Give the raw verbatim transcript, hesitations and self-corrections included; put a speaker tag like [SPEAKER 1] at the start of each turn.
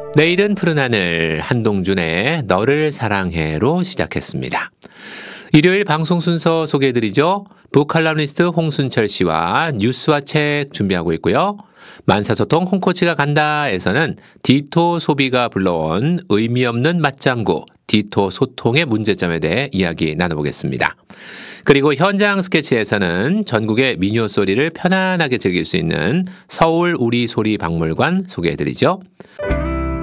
[SPEAKER 1] 내일은 푸른 하늘, 한동준의 너를 사랑해로 시작했습니다. 일요일 방송 순서 소개해드리죠. 북칼럼니스트 홍순철 씨와 뉴스와 책 준비하고 있고요. 만사소통 홍코치가 간다에서는 디토 소비가 불러온 의미 없는 맞장구, 디토 소통의 문제점에 대해 이야기 나눠보겠습니다. 그리고 현장 스케치에서는 전국의 민요 소리를 편안하게 즐길 수 있는 서울 우리 소리 박물관 소개해드리죠.